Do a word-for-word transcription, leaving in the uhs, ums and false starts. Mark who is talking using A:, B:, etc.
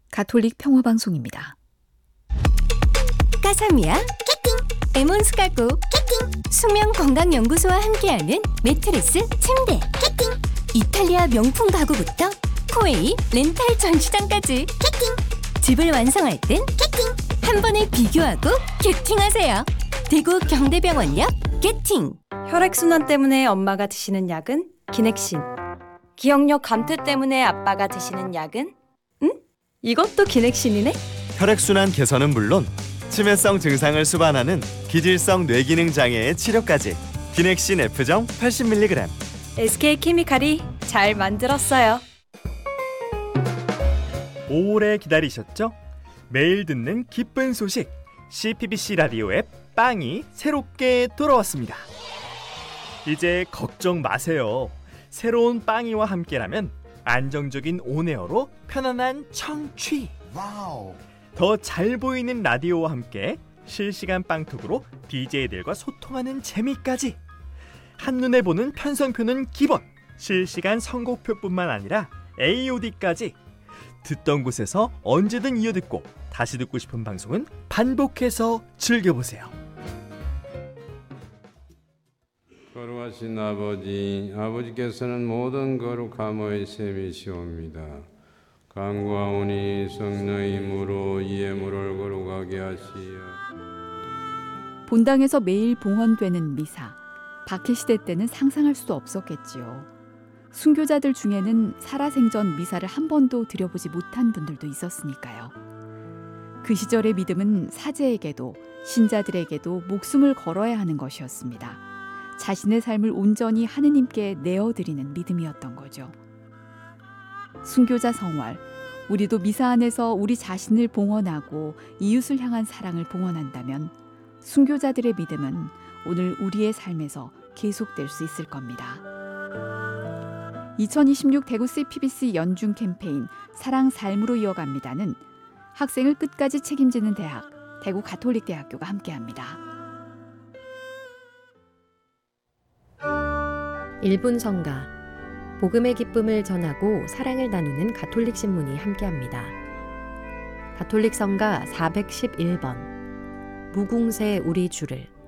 A: 가톨릭 평화방송입니다.
B: 까사미아 캐팅, 에몬스 가구 캐팅, 수면건강연구소와 함께하는 매트리스 침대 캐팅, 이탈리아 명품 가구부터 코웨이 렌탈 전시장까지 캐팅, 집을 완성할 땐 캐팅, 한 번에 비교하고 캐팅하세요. 대구 경대병원역 캐팅.
C: 혈액순환 때문에 엄마가 드시는 약은 기넥신. 기억력 감퇴 때문에 아빠가 드시는 약은? 응? 이것도 기넥신이네?
D: 혈액순환 개선은 물론 치매성 증상을 수반하는 기질성 뇌기능 장애의 치료까지 기넥신 F정 팔십 밀리그램.
C: 에스케이케미칼이 잘 만들었어요.
E: 오래 기다리셨죠? 매일 듣는 기쁜 소식, 씨피비씨 라디오 앱 빵이 새롭게 돌아왔습니다. 이제 걱정 마세요. 새로운 빵이와 함께라면 안정적인 온에어로 편안한 청취. 와우. 더 잘 보이는 라디오와 함께 실시간 빵톡으로 디제이들과 소통하는 재미까지. 한눈에 보는 편성표는 기본, 실시간 선곡표뿐만 아니라 에이오디까지. 듣던 곳에서 언제든 이어듣고 다시 듣고 싶은 방송은 반복해서 즐겨보세요.
F: 거룩하신 아버지, 아버지께서는 모든 거룩함의 셈이시옵니다. 간구하오니 성령의 힘으로 예물을 거룩하게 하시어.
A: 본당에서 매일 봉헌되는 미사, 박해시대 때는 상상할 수 없었겠지요. 순교자들 중에는 살아생전 미사를 한 번도 드려보지 못한 분들도 있었으니까요. 그 시절의 믿음은 사제에게도 신자들에게도 목숨을 걸어야 하는 것이었습니다. 자신의 삶을 온전히 하느님께 내어드리는 믿음이었던 거죠. 순교자 성활, 우리도 미사 안에서 우리 자신을 봉헌하고 이웃을 향한 사랑을 봉헌한다면 순교자들의 믿음은 오늘 우리의 삶에서 계속될 수 있을 겁니다. 이천이십육 대구 씨피비씨 연중 캠페인 사랑 삶으로 이어갑니다는 학생을 끝까지 책임지는 대학, 대구 가톨릭대학교가 함께합니다.
G: 일 분 성가, 복음의 기쁨을 전하고 사랑을 나누는 가톨릭 신문이 함께합니다. 가톨릭 성가 사백십일 번, 무궁세 우리 주를.